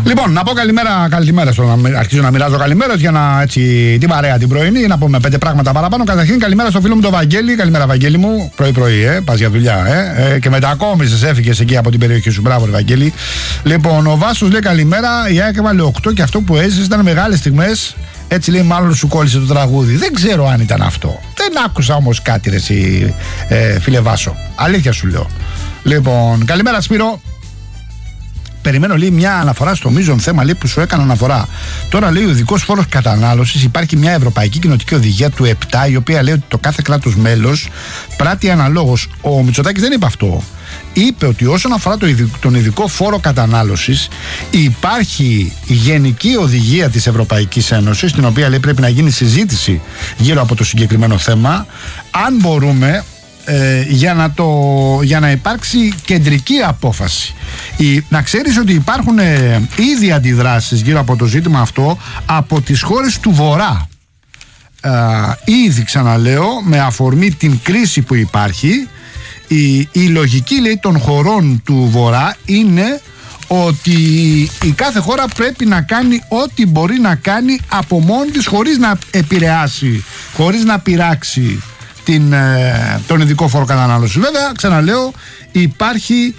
Λοιπόν, να πω καλημέρα αρχίζω να μοιράζω καλημέρες για να έτσι την παρέα την πρωινή, να πούμε 5 πράγματα παραπάνω. Καταρχήν, καλημέρα στο φίλο μου τον Βαγγέλη. Καλημέρα, Βαγγέλη μου. Πρωί-πρωί, πας για δουλειά, και μετακόμισες, έφυγες εκεί από την περιοχή σου. Μπράβο, Βαγγέλη. Λοιπόν, ο Βάσος λέει καλημέρα. Η ΑΕΚ έβαλε 8 και αυτό που έζησε ήταν μεγάλες στιγμές. Έτσι λέει, μάλλον σου κόλλησε το τραγούδι. Δεν ξέρω αν ήταν αυτό. Δεν άκουσα όμως κάτι, ρε εσύ, φίλε Βάσο. Αλήθεια σου λέω. Λοιπόν, καλημέρα, Σπύρο. Περιμένω, λέει, μια αναφορά στο μείζον θέμα, λέει, που σου έκανα αναφορά. Τώρα, λέει, ο ειδικός φόρος κατανάλωσης. Υπάρχει μια Ευρωπαϊκή Κοινοτική Οδηγία του 7, η οποία λέει ότι το κάθε κράτος μέλος πράττει αναλόγως. Ο Μητσοτάκης δεν είπε αυτό. Είπε ότι όσον αφορά τον ειδικό φόρο κατανάλωσης, υπάρχει γενική οδηγία της Ευρωπαϊκής Ένωσης, την οποία, λέει, πρέπει να γίνει συζήτηση γύρω από το συγκεκριμένο θέμα, αν μπορούμε, για να υπάρξει κεντρική απόφαση. Να ξέρεις ότι υπάρχουν ήδη αντιδράσεις γύρω από το ζήτημα αυτό από τις χώρες του Βορρά. Ήδη, ξαναλέω, με αφορμή την κρίση που υπάρχει, η λογική, λέει, των χωρών του Βορρά είναι ότι η κάθε χώρα πρέπει να κάνει ό,τι μπορεί να κάνει από μόνη της, χωρίς να επηρεάσει, χωρίς να πειράξει τον ειδικό φόρο κατανάλωση. Βέβαια, ξαναλέω, υπάρχει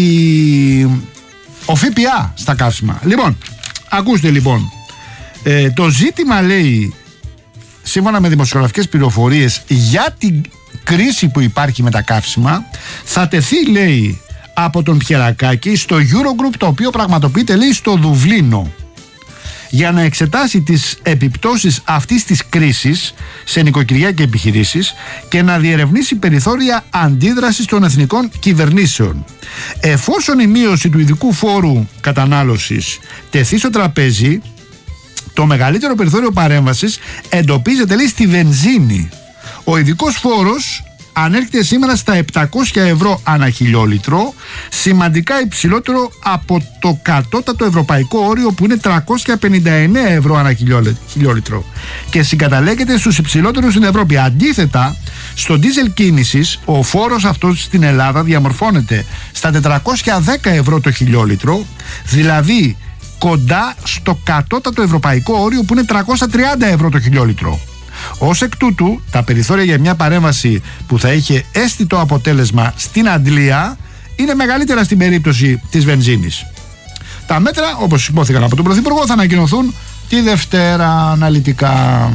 ο ΦΠΑ στα καύσιμα. Λοιπόν, ακούστε λοιπόν, το ζήτημα, λέει, σύμφωνα με δημοσιογραφικές πληροφορίες για την κρίση που υπάρχει με τα καύσιμα, θα τεθεί, λέει, από τον Πιερακάκη στο Eurogroup, το οποίο πραγματοποιείται, λέει, στο Δουβλίνο, για να εξετάσει τις επιπτώσεις αυτής της κρίσης σε νοικοκυριά και επιχειρήσεις και να διερευνήσει περιθώρια αντίδρασης των εθνικών κυβερνήσεων. Εφόσον η μείωση του ειδικού φόρου κατανάλωσης τεθεί στο τραπέζι, το μεγαλύτερο περιθώριο παρέμβασης εντοπίζεται, λέει, στη βενζίνη. Ο ειδικός φόρος ανέρχεται σήμερα στα 700 ευρώ ανά χιλιόλιτρο, σημαντικά υψηλότερο από το κατώτατο ευρωπαϊκό όριο που είναι 359 ευρώ ανά χιλιόλιτρο και συγκαταλέγεται στους υψηλότερους στην Ευρώπη. Αντίθετα, στο ντίζελ κίνησης, ο φόρος αυτός στην Ελλάδα διαμορφώνεται στα 410 ευρώ το χιλιόλιτρο, δηλαδή κοντά στο κατώτατο ευρωπαϊκό όριο που είναι 330 ευρώ το χιλιόλιτρο. Ως εκ τούτου, τα περιθώρια για μια παρέμβαση που θα είχε αίσθητο αποτέλεσμα στην αντλία είναι μεγαλύτερα στην περίπτωση της βενζίνης. Τα μέτρα, όπως υπόθηκαν από τον Πρωθυπουργό, θα ανακοινωθούν τη Δευτέρα αναλυτικά.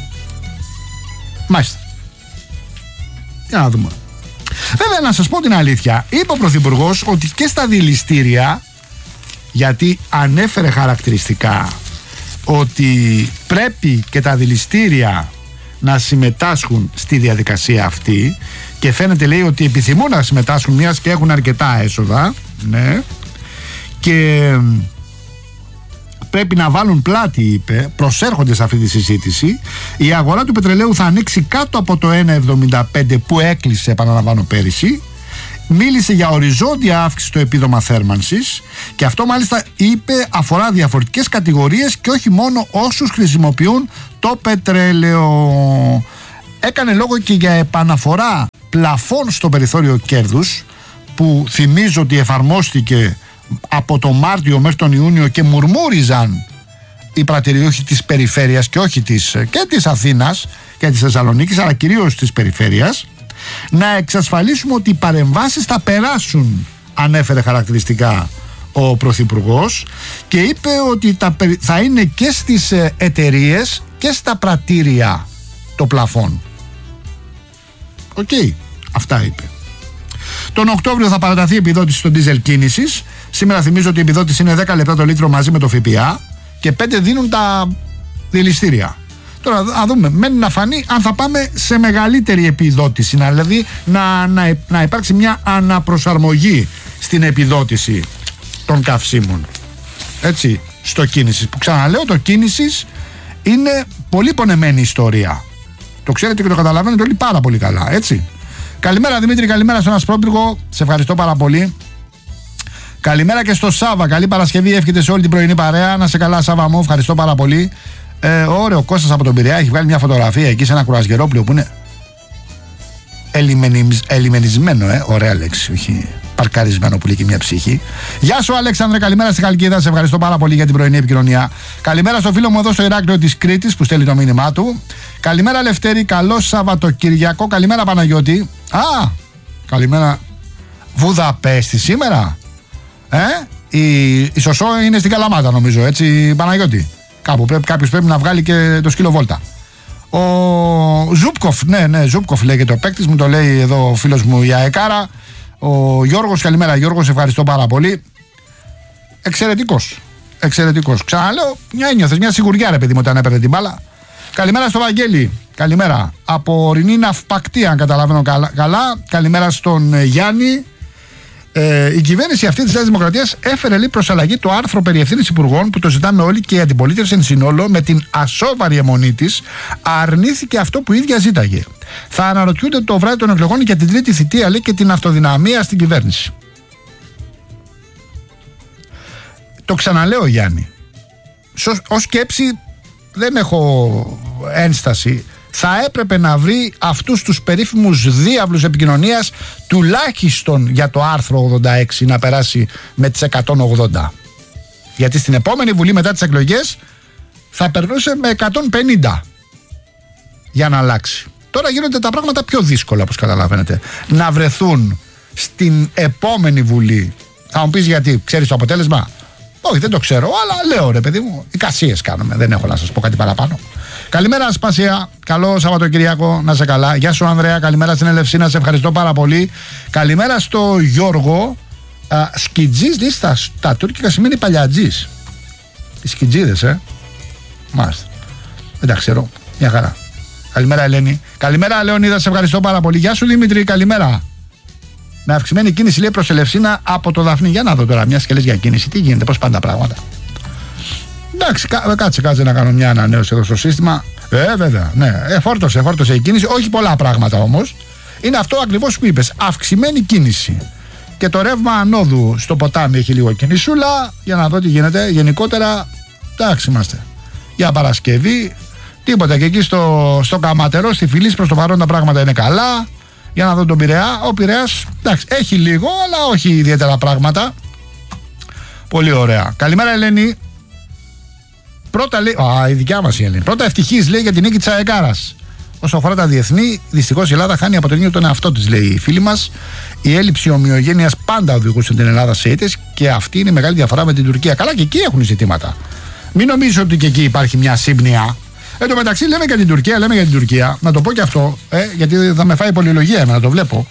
Μάλιστα. Για να δούμε. Βέβαια, να σας πω την αλήθεια, είπε ο Πρωθυπουργός ότι και στα δηληστήρια, γιατί ανέφερε χαρακτηριστικά ότι πρέπει και τα δηληστήρια να συμμετάσχουν στη διαδικασία αυτή, και φαίνεται, λέει, ότι επιθυμούν να συμμετάσχουν μιας και έχουν αρκετά έσοδα, ναι, και πρέπει να βάλουν πλάτη, είπε, προσέρχονται σε αυτή τη συζήτηση. Η αγορά του πετρελαίου θα ανοίξει κάτω από το 1,75 που έκλεισε, επαναλαμβάνω, πέρυσι. Μίλησε για οριζόντια αύξηση στο επίδομα θέρμανσης και αυτό, μάλιστα, είπε, αφορά διαφορετικές κατηγορίες και όχι μόνο όσους χρησιμοποιούν το πετρέλαιο. Έκανε λόγο και για επαναφορά πλαφών στο περιθώριο κέρδους, που θυμίζω ότι εφαρμόστηκε από το Μάρτιο μέχρι τον Ιούνιο και μουρμούριζαν οι πρατηριούχοι της περιφέρειας και όχι και της Αθήνας και της Θεσσαλονίκης, αλλά κυρίως της περιφέρειας. Να εξασφαλίσουμε ότι οι παρεμβάσεις θα περάσουν, ανέφερε χαρακτηριστικά ο Πρωθυπουργός, και είπε ότι θα είναι και στις εταιρείες και στα πρατήρια το πλαφόν. Οκ, αυτά είπε. Τον Οκτώβριο θα παραταθεί η επιδότηση στο ντίζελ κίνησης. Σήμερα θυμίζω ότι η επιδότηση είναι 10 λεπτά το λίτρο μαζί με το ΦΠΑ και 5 δίνουν τα δηληστήρια. Τώρα θα δούμε, μένει να φανεί αν θα πάμε σε μεγαλύτερη επιδότηση, δηλαδή να υπάρξει μια αναπροσαρμογή στην επιδότηση των καυσίμων, έτσι, στο κίνησης, που, ξαναλέω, το κίνησης είναι πολύ πονεμένη ιστορία. Το ξέρετε και το καταλαβαίνετε όλοι πάρα πολύ καλά, έτσι. Καλημέρα, Δημήτρη, καλημέρα στον Ασπρόπυργο, σε ευχαριστώ πάρα πολύ. Καλημέρα και στο Σάβα, καλή Παρασκευή, εύχεται σε όλη την πρωινή παρέα. Να σε καλά, Σάβα μου, ευχαριστώ πάρα πολύ. Ωραίο, Κώστας από τον Πειραιά έχει βγάλει μια φωτογραφία εκεί σε ένα κουρασγερόπλιο που είναι ελιμενισμένο, ωραία λέξη, όχι, παρκαρισμένο που λέει και μια ψυχή. Γεια σου, Αλέξανδρε, καλημέρα στη Χαλκίδα. Σε ευχαριστώ πάρα πολύ για την πρωινή επικοινωνία. Καλημέρα στο φίλο μου εδώ στο Ηράκλειο της Κρήτης που στέλνει το μήνυμά του. Καλημέρα, Λευτέρη, καλό Σαββατοκυριακό. Καλημέρα, Παναγιώτη. Καλημέρα. Βουδαπέστη σήμερα. Η Σωσό είναι στην Καλαμάτα, νομίζω, έτσι, Παναγιώτη. Κάποιος πρέπει να βγάλει και το σκύλο βόλτα. Ο Ζούπκοφ, ναι, Ζούπκοφ λέγεται ο παίκτης, μου το λέει εδώ ο φίλος μου η Αεκάρα. Ο Γιώργος, καλημέρα Γιώργος, ευχαριστώ πάρα πολύ. Εξαιρετικός. Ξαναλέω, ένιωθες μια σιγουριά, ρε παιδί μου, όταν έπαιρνε την μπάλα. Καλημέρα στο Βαγγέλη. Καλημέρα. Από ορεινή ναυπακτή, αν καταλαβαίνω καλά. Καλημέρα στον Γιάννη. Η κυβέρνηση αυτή της Νέας Δημοκρατίας έφερε λίγο προς αλλαγή το άρθρο περί ευθύνης υπουργών που το ζητάμε όλοι και η αντιπολίτευση εν συνόλο με την ασόβαρη αιμονή της αρνήθηκε αυτό που η ίδια ζήταγε. Θα αναρωτιούνται το βράδυ των εκλογών για την τρίτη θητεία, λέει, και την αυτοδυναμία στην κυβέρνηση. Το ξαναλέω, Γιάννη. Ως σκέψη δεν έχω ένσταση. Θα έπρεπε να βρει αυτούς τους περίφημους διάβλους επικοινωνίας τουλάχιστον για το άρθρο 86 να περάσει με τις 180. Γιατί στην επόμενη Βουλή μετά τις εκλογές θα περνούσε με 150 για να αλλάξει. Τώρα γίνονται τα πράγματα πιο δύσκολα, όπως καταλαβαίνετε. Να βρεθούν στην επόμενη Βουλή. Θα μου πεις γιατί, ξέρεις το αποτέλεσμα? Όχι, δεν το ξέρω, αλλά λέω, ρε παιδί μου, εικασίες κάνουμε. Δεν έχω να σας πω κάτι παραπάνω. Καλημέρα, Σπασία. Καλό Σαββατοκυριακό, να σε καλά. Γεια σου, Ανδρέα. Καλημέρα στην Ελευσίνα, σε ευχαριστώ πάρα πολύ. Καλημέρα στο Γιώργο. Σκιτζής, δεις, τα τουρκικά σημαίνει παλιατζής. Οι σκιτζίδες, μάλιστα. Δεν τα ξέρω. Μια χαρά. Καλημέρα, Ελένη. Καλημέρα, Λεωνίδα, σε ευχαριστώ πάρα πολύ. Γεια σου, Δημήτρη. Καλημέρα. Με αυξημένη κίνηση, λέει, προς Ελευσίνα από το Δαφνί. Για να δω τώρα, μια και λες για κίνηση. Τι γίνεται, πώς πάνε τα πράγματα? Εντάξει, κάτσε να κάνω μια ανανέωση εδώ στο σύστημα. Βέβαια, ναι. Φόρτωσε η κίνηση. Όχι πολλά πράγματα όμως. Είναι αυτό ακριβώς που είπες. Αυξημένη κίνηση. Και το ρεύμα ανόδου στο ποτάμι έχει λίγο κινησούλα. Για να δω τι γίνεται. Γενικότερα, εντάξει είμαστε. Για Παρασκευή, τίποτα. Και εκεί στο Καματερό, στη Φυλής, προς το παρόν τα πράγματα είναι καλά. Για να δω τον Πειραιά. Ο Πειραιάς, εντάξει, έχει λίγο, αλλά όχι ιδιαίτερα πράγματα. Πολύ ωραία. Καλημέρα, Ελένη. Πρώτα λέει, η δικιά μας η Ελένη. Πρώτα ευτυχής, λέει, για την νίκη της Αεκάρας. Όσο αφορά τα διεθνή, δυστυχώς η Ελλάδα χάνει από το ίδιο τον εαυτό της, λέει η φίλη μας. Η έλλειψη ομοιογένειας πάντα οδηγούσε την Ελλάδα σε ήττες και αυτή είναι η μεγάλη διαφορά με την Τουρκία. Καλά, και εκεί έχουν ζητήματα. Μην νομίζω ότι και εκεί υπάρχει μια σύμπνοια. Εν τω μεταξύ, λέμε για την Τουρκία. Να το πω και αυτό, γιατί θα με φάει πολυλογία να το βλέπω.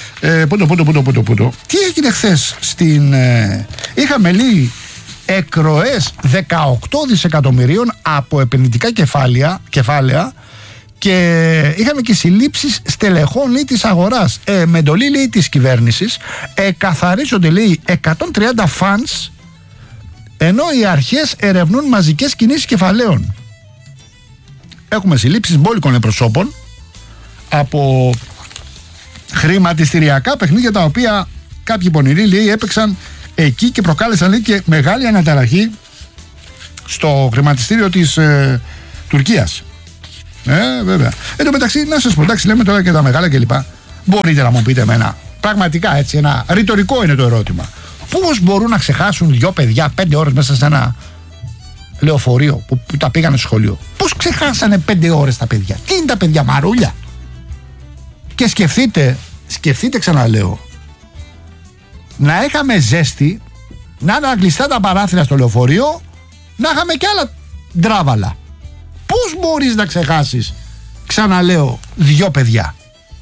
Πού. Τι έγινε χθες είχαμε, λέει, εκροές 18 δισεκατομμυρίων από επενδυτικά κεφάλαια και είχαμε και συλλήψεις στελεχών, λέει, της αγοράς. Με εντολή, λέει, της κυβέρνησης καθαρίζονται, λέει, 130 funds, ενώ οι αρχές ερευνούν μαζικές κινήσεις κεφαλαίων. Έχουμε συλλήψεις μπόλικων προσώπων από χρηματιστηριακά παιχνίδια τα οποία κάποιοι πονηροί, λέει, έπαιξαν εκεί και προκάλεσαν, λέει, και μεγάλη αναταραχή στο χρηματιστήριο της Τουρκίας. Βέβαια. Εν τω μεταξύ, να σας πω, εντάξει, λέμε τώρα και τα μεγάλα κλπ. Μπορείτε να μου πείτε εμένα, πραγματικά έτσι, ένα ρητορικό είναι το ερώτημα. Πώς μπορούν να ξεχάσουν 2 παιδιά 5 ώρες μέσα σε ένα λεωφορείο που τα πήγανε στο σχολείο? Πώς ξεχάσανε 5 ώρες τα παιδιά? Τι είναι τα παιδιά, μαρούλια? Και σκεφτείτε, ξαναλέω, να είχαμε ζέστη, να είναι κλειστά τα παράθυρα στο λεωφορείο, να είχαμε κι άλλα ντράβαλα. Πώς μπορείς να ξεχάσεις, ξαναλέω, 2 παιδιά?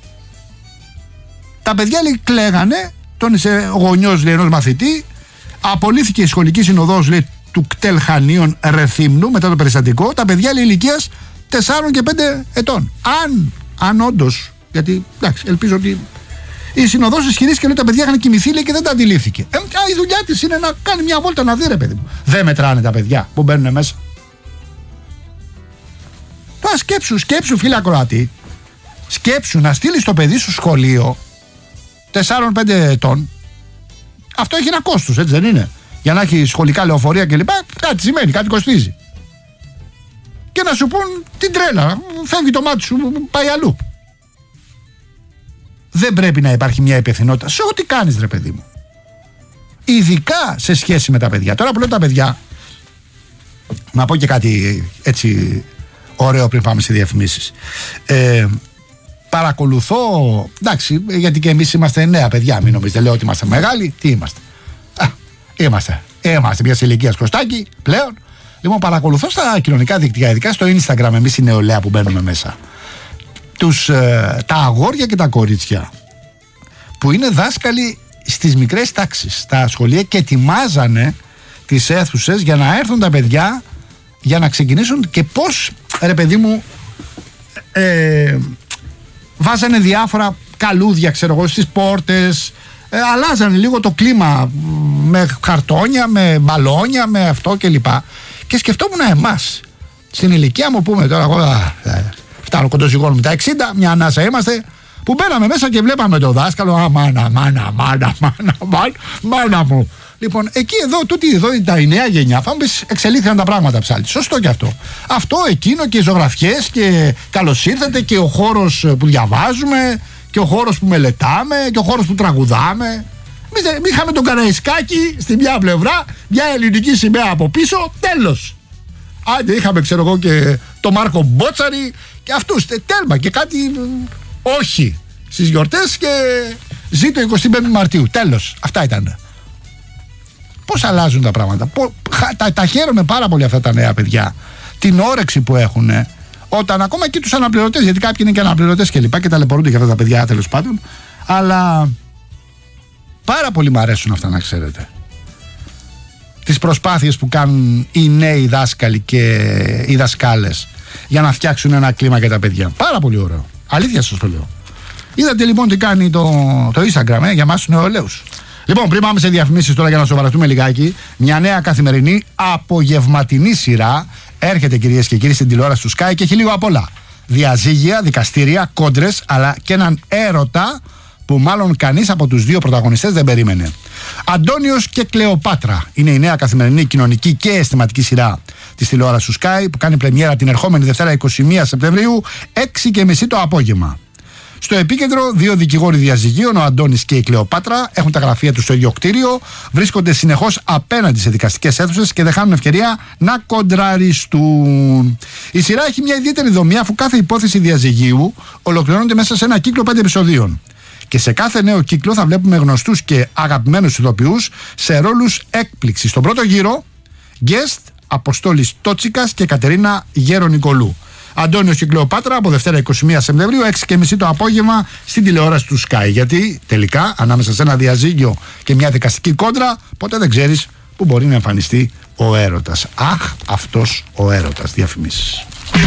Τα παιδιά, λέει, κλαίγανε, τόνισε ο γονιός, λέει, ενός μαθητή, απολύθηκε η σχολική συνοδός, λέει, του κτέλ Χανίων Ρεθύμνου μετά το περιστατικό. Τα παιδιά, λέει, ηλικίας 4 και 5 ετών. Αν όντως, γιατί, εντάξει, ελπίζω ότι η συνοδός ισχυρίστηκε, λέει, τα παιδιά είχαν κοιμηθεί, λέει, και δεν τα αντιλήφθηκε. Η δουλειά της είναι να κάνει μια βόλτα να δει, ρε παιδί μου. Δεν μετράνε τα παιδιά που μπαίνουν μέσα? Τώρα σκέψου, φίλε ακροατή, σκέψου να στείλεις το παιδί σου σχολείο 4-5 ετών. Αυτό έχει ένα κόστος, έτσι δεν είναι? Για να έχει σχολικά λεωφορεία κλπ. Κάτι σημαίνει, κάτι κοστίζει. Και να σου πούν την τρέλα, φεύγει το μάτι σου, πάει αλλού. Δεν πρέπει να υπάρχει μια υπευθυνότητα σε ό,τι κάνεις, ρε παιδί μου? ειδικά σε σχέση με τα παιδιά. Τώρα που λέω τα παιδιά, να πω και κάτι έτσι ωραίο πριν πάμε σε διαφημίσεις. Παρακολουθώ, εντάξει, γιατί και εμείς είμαστε νέα παιδιά, μην νομίζετε, λέω ότι είμαστε μεγάλοι. Τι είμαστε? Είμαστε μια ηλικία Κωστάκη πλέον. Λοιπόν, παρακολουθώ στα κοινωνικά δίκτυα, ειδικά στο Instagram, εμείς η νεολαία που μπαίνουμε μέσα, τα αγόρια και τα κορίτσια που είναι δάσκαλοι στις μικρές τάξεις στα σχολεία και ετοιμάζανε τις αίθουσες για να έρθουν τα παιδιά για να ξεκινήσουν, και πώς, ρε παιδί μου, βάζανε διάφορα καλούδια, ξέρω εγώ, στις πόρτες, αλλάζανε λίγο το κλίμα με χαρτόνια, με μπαλόνια, με αυτό κλπ. Και σκεφτόμουν εμάς στην ηλικία μου, πούμε τώρα, εγώ φτάνω κοντοζυγώνω τα 60, μια ανάσα είμαστε, που μπαίναμε μέσα και βλέπαμε το δάσκαλο, μάνα μου. Λοιπόν, εκεί εδώ η νέα γενιά, θα μου πεις, εξελίχθηκαν τα πράγματα, ψάλτη. Σωστό και αυτό. Αυτό, εκείνο και οι ζωγραφιές και καλώς ήρθατε και ο χώρος που διαβάζουμε και ο χώρος που μελετάμε και ο χώρος που τραγουδάμε. Εμείς είχαμε τον Καραϊσκάκη στη μια πλευρά, μια ελληνική σημαία από πίσω, τέλος. Άντε, είχαμε, ξέρω εγώ, και τον Μάρκο Μπότσαρη και αυτούς, τέλμα, και κάτι όχι στις γιορτές και ζήτω 25 Μαρτίου, τέλος. Αυτά ήταν. Πώς αλλάζουν τα πράγματα. Τα χαίρομαι πάρα πολύ αυτά τα νέα παιδιά, την όρεξη που έχουν, όταν ακόμα και τους αναπληρωτές, γιατί κάποιοι είναι και αναπληρωτές και λοιπά και ταλαιπωρούνται και αυτά τα παιδιά, τέλος πάντων, αλλά πάρα πολύ μου αρέσουν αυτά, να ξέρετε, τις προσπάθειες που κάνουν οι νέοι δάσκαλοι και οι δασκάλες για να φτιάξουν ένα κλίμα για τα παιδιά. Πάρα πολύ ωραίο, αλήθεια σας το λέω. Είδατε λοιπόν τι κάνει το Instagram για μας τους νεολαίους. Λοιπόν, πριν πάμε σε διαφημίσεις τώρα, για να σοβαρευτούμε λιγάκι, μια νέα καθημερινή απογευματινή σειρά έρχεται, κυρίες και κύριοι, στην τηλεόραση του Sky και έχει λίγο απ' όλα. Διαζύγια, δικαστήρια, κόντρες, αλλά και έναν έρωτα που μάλλον κανείς από τους δύο πρωταγωνιστές δεν περίμενε. Αντώνιος και Κλεοπάτρα είναι η νέα καθημερινή κοινωνική και αισθηματική σειρά της τηλεόρασης του Sky, που κάνει πρεμιέρα την ερχόμενη Δευτέρα 21 Σεπτεμβρίου, 6:30 το απόγευμα. Στο επίκεντρο, δύο δικηγόροι διαζυγίων, ο Αντώνης και η Κλεοπάτρα, έχουν τα γραφεία τους στο ίδιο κτίριο, βρίσκονται συνεχώς απέναντι σε δικαστικές αίθουσες και δεν χάνουν ευκαιρία να κοντραριστούν. Η σειρά έχει μια ιδιαίτερη δομή, αφού κάθε υπόθεση διαζυγίου ολοκληρώνεται μέσα σε ένα κύκλο 5 επεισοδίων. Και σε κάθε νέο κύκλο θα βλέπουμε γνωστούς και αγαπημένους ηθοποιούς σε ρόλους έκπληξης. Στον πρώτο γύρο, guest Αποστόλης Τότσικας και Κατερίνα Γερονικολού. Αντώνιος και Κλεοπάτρα από Δευτέρα 21 Σεπτεμβρίου, 6:30 το απόγευμα στην τηλεόραση του Sky. Γιατί τελικά, ανάμεσα σε ένα διαζύγιο και μια δικαστική κόντρα, ποτέ δεν ξέρεις που μπορεί να εμφανιστεί ο έρωτας. Αχ, αυτός ο έρωτας. Διαφημίσεις.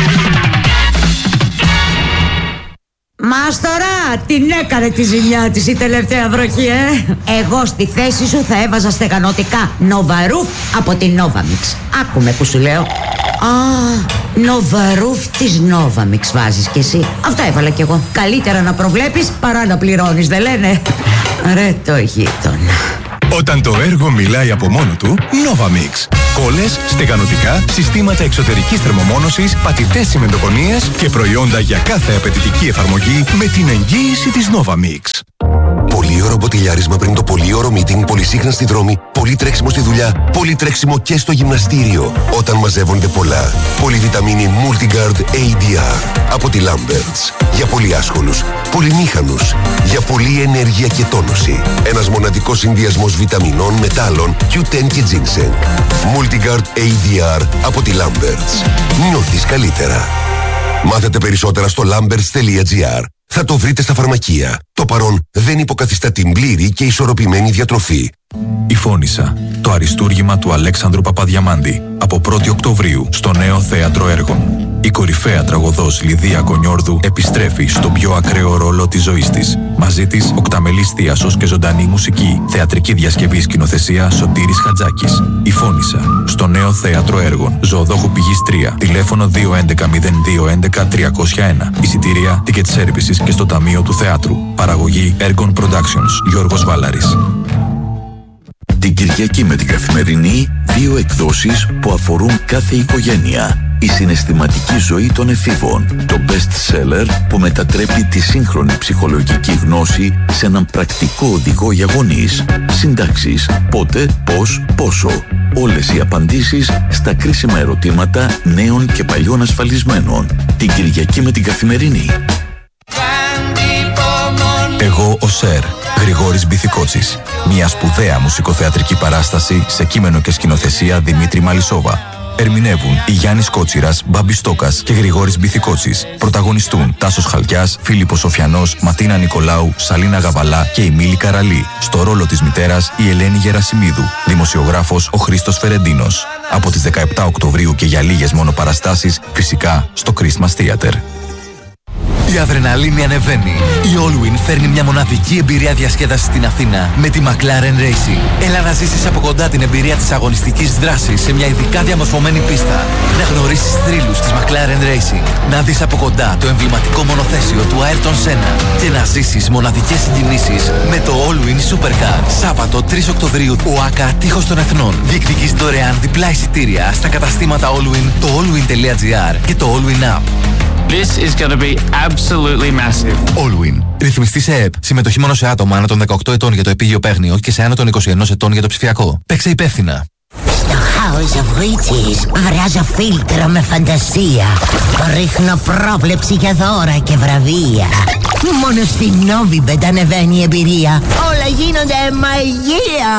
Μάστορα, την έκανε τη ζημιά της η τελευταία βροχή, Εγώ στη θέση σου θα έβαζα στεγανωτικά Νοβαρούφ από την Novamix. Άκουμε που σου λέω. Νοβαρούφ της Novamix βάζεις κι εσύ. Αυτά έβαλα κι εγώ. Καλύτερα να προβλέπεις παρά να πληρώνεις, δεν λένε? Ρε το γείτονα. Όταν το έργο μιλάει από μόνο του, Novamix. Κόλλες, στεγανωτικά, συστήματα εξωτερικής θερμομόνωσης, πατητές τσιμεντοκονίες και προϊόντα για κάθε απαιτητική εφαρμογή με την εγγύηση της Novamix. Πολύωρο μποτιλιάρισμα πριν το πολύωρο meeting, πολυσύχνα στη δρόμη, πολύ τρέξιμο στη δουλειά, πολύ τρέξιμο και στο γυμναστήριο. Όταν μαζεύονται πολλά. Πολυβιταμίνη Multigard ADR από τη Lamberts. Για πολύ άσχολους, πολυμήχανους, για πολλή ενέργεια και τόνωση. Ένας μοναδικός συνδυασμός βιταμινών, μετάλλων, Q10 και ginseng. Multigard ADR από τη Lamberts. Νιώθεις καλύτερα. Μάθετε περισσότερα στο lamberts.gr. Θα το βρείτε στα φαρμακεία. Το παρόν δεν υποκαθιστά την πλήρη και ισορροπημένη διατροφή. Η Φώνισσα, το αριστούργημα του Αλέξανδρου Παπαδιαμάντη, από 1η Οκτωβρίου στο Νέο Θέατρο Έργων. Η κορυφαία τραγωδός Λιδία Κονιόρδου επιστρέφει στον πιο ακραίο ρόλο της ζωής της. Μαζί της, οκταμελής θίασος και ζωντανή μουσική. Θεατρική διασκευή, σκηνοθεσία Σωτήρης Χατζάκης. Η Φώνισσα, στο Νέο Θέατρο Έργων. Ζωοδόχου Πηγής 3. Τηλέφωνο 211-0211-301. Εισιτήρια, ticket services και στο Ταμείο του Θεάτρου. Παραγωγή Ergon Productions. Γιώργος Βάλαρης. Την Κυριακή με την Καθημερινή, δύο εκδόσεις που αφορούν κάθε οικογένεια. Η συναισθηματική ζωή των εφήβων. Το best seller που μετατρέπει τη σύγχρονη ψυχολογική γνώση σε έναν πρακτικό οδηγό για γονείς. Συντάξεις. Πότε, πώς, πόσο. Όλες οι απαντήσεις στα κρίσιμα ερωτήματα νέων και παλιών ασφαλισμένων. Την Κυριακή με την Καθημερινή. Εγώ ο Σερ, Γρηγόρης Μπιθικότσης. Μια σπουδαία μουσικοθεατρική παράσταση σε κείμενο και σκηνοθεσία Δημήτρη Μαλισσόβα. Ερμηνεύουν η Γιάννης Κότσιρας, Μπάμπης Στόκας και Γρηγόρης Μπιθικότσης. Πρωταγωνιστούν Τάσος Χαλκιάς, Φίλιππος Σοφιανός, Ματίνα Νικολάου, Σαλίνα Γαβαλά και η Μίλη Καραλή. Στο ρόλο της μητέρας η Ελένη Γερασιμίδου. Δημοσιογράφος ο Χρήστος Φερεντίνος. Από τις 17 Οκτωβρίου και για λίγες μόνο παραστάσεις, φυσικά στο Christmas Theater. Η αδρεναλίνη ανεβαίνει. Η Allwyn φέρνει μια μοναδική εμπειρία διασκέδασης στην Αθήνα με τη McLaren Racing. Έλα να ζήσεις από κοντά την εμπειρία της αγωνιστικής δράσης σε μια ειδικά διαμορφωμένη πίστα. Να γνωρίσεις θρύλους της McLaren Racing. Να δεις από κοντά το εμβληματικό μονοθέσιο του Ayrton Senna. Και να ζήσεις μοναδικές συγκινήσεις με το Allwyn Supercar. Σάββατο 3 Οκτωβρίου, ο ΆΚΑ Τείχος των Εθνών. Διεκδικείς δωρεάν διπλά εισιτήρια στα καταστήματα Allwyn, το allwyn.gr και το Allwyn App. This is going to be absolutely massive. Allwyn. Ρυθμιστή σε ΕΕΠ. Συμμετοχή μόνο σε άτομα άνω των 18 ετών για το επίγειο παίγνιο και σε άνω των 21 ετών για το ψηφιακό. Παίξε υπεύθυνα. Στο House of Witches βράζω φίλτρο με φαντασία. Ρίχνω πρόβλεψη για δώρα και βραβεία. Μόνο στην Novibet ανεβαίνει η εμπειρία. Όλα γίνονται μαγεία.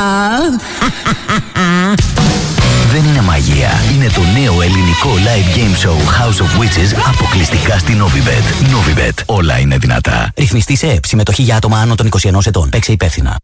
Δεν είναι μαγεία. Είναι το νέο ελληνικό live game show House of Witches αποκλειστικά στην Novibet. Novibet. Όλα είναι δυνατά. Ρυθμιστή σε ΕΕΠ. Συμμετοχή για άτομα άνω των 21 ετών. Παίξε υπεύθυνα.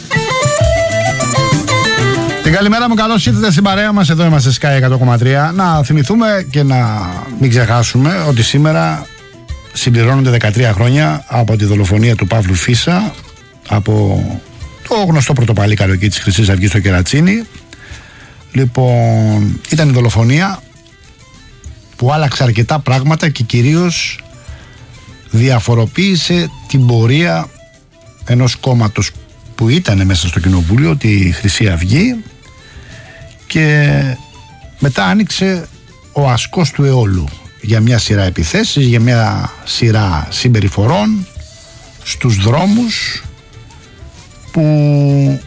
Την καλημέρα μου, καλώς ήρθατε στην παρέα μας. Εδώ είμαστε Sky 100,3. Να θυμηθούμε και να μην ξεχάσουμε ότι σήμερα συμπληρώνονται 13 χρόνια από τη δολοφονία του Παύλου Φίσα από το γνωστό πρωτοπαλίκαρο εκεί της Χρυσής Αυγής στο Κερατσίνι. Λοιπόν, ήταν η δολοφονία που άλλαξε αρκετά πράγματα και κυρίως διαφοροποίησε την πορεία ενός κόμματος που ήταν μέσα στο κοινοβούλιο, τη Χρυσή Αυγή, και μετά άνοιξε ο ασκός του αιώλου για μια σειρά επιθέσεις, για μια σειρά συμπεριφορών στους δρόμους που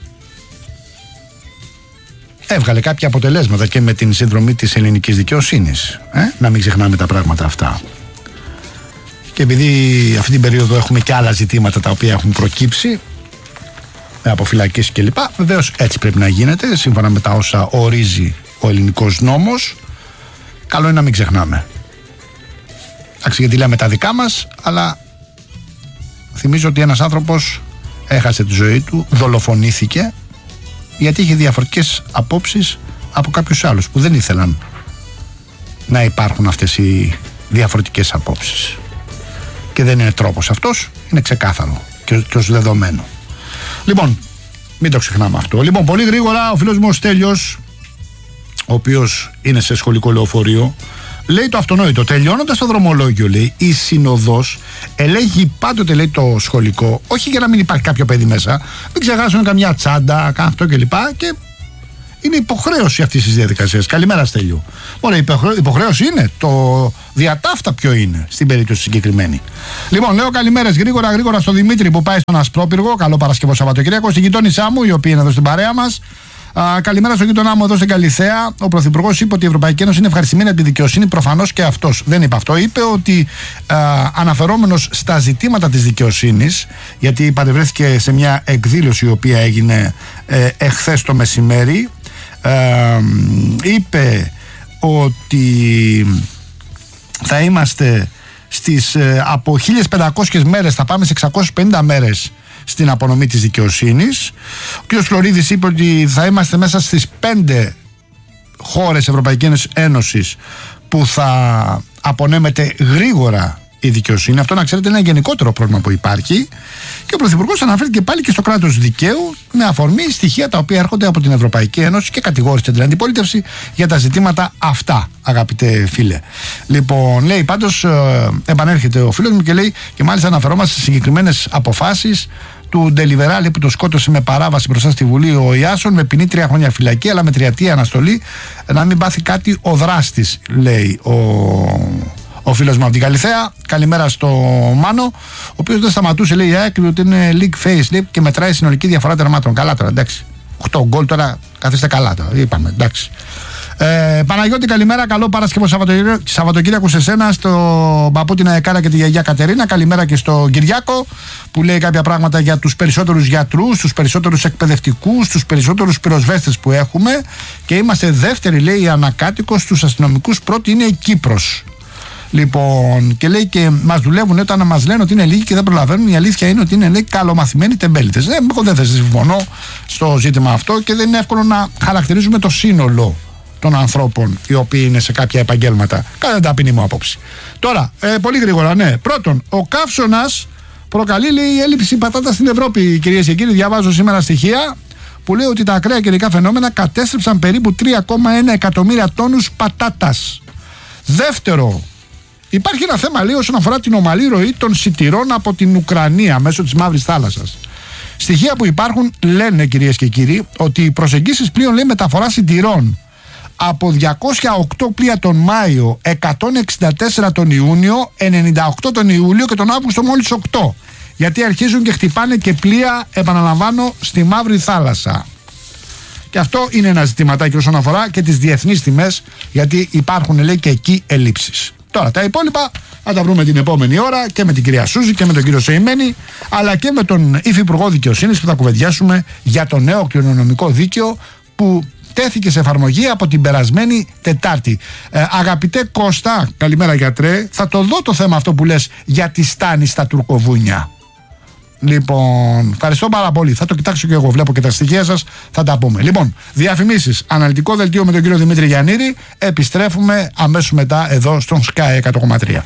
έβγαλε κάποια αποτελέσματα και με την συνδρομή της ελληνικής δικαιοσύνης. Να μην ξεχνάμε τα πράγματα αυτά. Και επειδή αυτή την περίοδο έχουμε και άλλα ζητήματα τα οποία έχουν προκύψει, με αποφυλακίσεις κλπ. Βεβαίως έτσι πρέπει να γίνεται, σύμφωνα με τα όσα ορίζει ο ελληνικός νόμος. Καλό είναι να μην ξεχνάμε. Εντάξει, γιατί λέμε τα δικά μας, αλλά θυμίζω ότι ένας άνθρωπος έχασε τη ζωή του, δολοφονήθηκε, γιατί είχε διαφορετικές απόψεις από κάποιους άλλους που δεν ήθελαν να υπάρχουν αυτές οι διαφορετικές απόψεις. Και δεν είναι τρόπος αυτός, είναι ξεκάθαρο και ως δεδομένο. Λοιπόν, μην το ξεχνάμε αυτό. Λοιπόν, πολύ γρήγορα ο φίλος μου ο Στέλιος, ο οποίος είναι σε σχολικό λεωφορείο, λέει το αυτονόητο. Τελειώνοντας το δρομολόγιο, λέει, η συνοδός ελέγχει πάντοτε, λέει, το σχολικό, όχι για να μην υπάρχει κάποιο παιδί μέσα, μην ξεχάσουν καμιά τσάντα, αυτό κλπ. Και είναι υποχρέωση αυτής της διαδικασίας. Καλημέρα, Στέλιο. Ωραία, υποχρέωση είναι. Το διατάφτα ποιο είναι στην περίπτωση συγκεκριμένη. Λοιπόν, λέω καλημέρες γρήγορα στο Δημήτρη που πάει στον Ασπρόπυργο. Καλό Παρασκευό Σαββατοκύριακο. Στην γειτόνισά μου, η οποία είναι εδώ στην παρέα μας. Καλημέρα στον γείτονά μου εδώ στην Καλιθέα. Ο Πρωθυπουργός είπε ότι η Ευρωπαϊκή Ένωση είναι ευχαριστημένη από τη δικαιοσύνη. Προφανώς και αυτός δεν είπε αυτό. Είπε ότι αναφερόμενος στα ζητήματα της δικαιοσύνης, γιατί παρευρέθηκε σε μια εκδήλωση η οποία έγινε εχθές το μεσημέρι, είπε ότι θα είμαστε από 1500 μέρες, θα πάμε σε 650 μέρες στην απονομή της δικαιοσύνης. Ο κ. Φλωρίδης είπε ότι θα είμαστε μέσα στις 5 χώρες Ευρωπαϊκής Ένωσης που θα απονέμεται γρήγορα η δικαιοσύνη. Αυτό, να ξέρετε, είναι ένα γενικότερο πρόβλημα που υπάρχει. Και ο Πρωθυπουργός αναφέρθηκε πάλι και στο κράτος δικαίου, με αφορμή στοιχεία τα οποία έρχονται από την Ευρωπαϊκή Ένωση, και κατηγόρησε την αντιπολίτευση για τα ζητήματα αυτά, αγαπητέ φίλε. Λοιπόν, λέει πάντως, επανέρχεται ο φίλος μου και λέει, και μάλιστα αναφερόμαστε σε συγκεκριμένες αποφάσεις του Ντελιβεράλη που το σκότωσε με παράβαση μπροστά στη Βουλή ο Ιάσον, με ποινή 3 χρόνια φυλακή, αλλά με 3ετία αναστολή, να μην πάθει κάτι ο δράστης, λέει ο φίλος μου από την Καλιθέα. Καλημέρα στο Μάνο, ο οποίος δεν σταματούσε, λέει, η άκρη ότι είναι league face, λέει, και μετράει συνολική διαφορά τερμάτων. Καλά τώρα, εντάξει. 8 γκολ τώρα, καθίστε καλά τώρα. Είπαμε, εντάξει. Παναγιώτη, καλημέρα. Καλό Παρασκευό Σαββατοκύριακο σε σένα, στο παππού την Αεκάρα και τη γιαγιά Κατερίνα. Καλημέρα και στο Κυριάκο που λέει κάποια πράγματα για τους περισσότερους γιατρούς, τους περισσότερους εκπαιδευτικούς, τους περισσότερους πυροσβέστες που έχουμε. Και είμαστε δεύτεροι, λέει, ανακάτοικος στους αστυνομικούς. Πρώτη είναι η Κύπρος. Λοιπόν, και λέει και μας δουλεύουν όταν μας λένε ότι είναι λίγοι και δεν προλαβαίνουν. Η αλήθεια είναι ότι είναι, λέει, καλομαθημένοι τεμπέλητες. Εγώ δεν θα συμφωνώ στο ζήτημα αυτό και δεν είναι εύκολο να χαρακτηρίζουμε το σύνολο των ανθρώπων οι οποίοι είναι σε κάποια επαγγέλματα. Κατά την ταπεινή μου άποψη. Τώρα, πολύ γρήγορα, ναι. Πρώτον, ο καύσωνας προκαλεί, λέει, έλλειψη πατάτα στην Ευρώπη, κυρίες και κύριοι. Διαβάζω σήμερα στοιχεία που λέει ότι τα ακραία καιρικά φαινόμενα κατέστρεψαν περίπου 3,1 εκατομμύρια τόνους πατάτας. Δεύτερο, υπάρχει ένα θέμα, λέει, όσον αφορά την ομαλή ροή των σιτηρών από την Ουκρανία μέσω της Μαύρης Θάλασσας. Στοιχεία που υπάρχουν λένε, κυρίες και κύριοι, ότι οι προσεγγίσεις πλοίων, λέει, μεταφορά σιτηρών από 208 πλοία τον Μάιο, 164 τον Ιούνιο, 98 τον Ιούλιο και τον Αύγουστο μόλις 8. Γιατί αρχίζουν και χτυπάνε και πλοία, επαναλαμβάνω, στη Μαύρη Θάλασσα. Και αυτό είναι ένα ζητηματάκι όσον αφορά και τις διεθνείς τιμές, γιατί υπάρχουν, λέει, και εκεί ελλείψεις. Τώρα τα υπόλοιπα θα τα βρούμε την επόμενη ώρα και με την κυρία Σούζη και με τον κύριο Σεϊμένη, αλλά και με τον Υφυπουργό Δικαιοσύνης που θα κουβεντιάσουμε για το νέο κληρονομικό δίκαιο που τέθηκε σε εφαρμογή από την περασμένη Τετάρτη. Αγαπητέ Κώστα, καλημέρα γιατρέ, θα το δω το θέμα αυτό που λες για τη στάνη στα τουρκοβούνια. Λοιπόν, ευχαριστώ πάρα πολύ. Θα το κοιτάξω και εγώ. Βλέπω και τα στοιχεία σας. Θα τα πούμε. Λοιπόν, διαφημίσεις. Αναλυτικό δελτίο με τον κύριο Δημήτρη Γιαννήρη. Επιστρέφουμε αμέσως μετά εδώ στον Sky 100,3.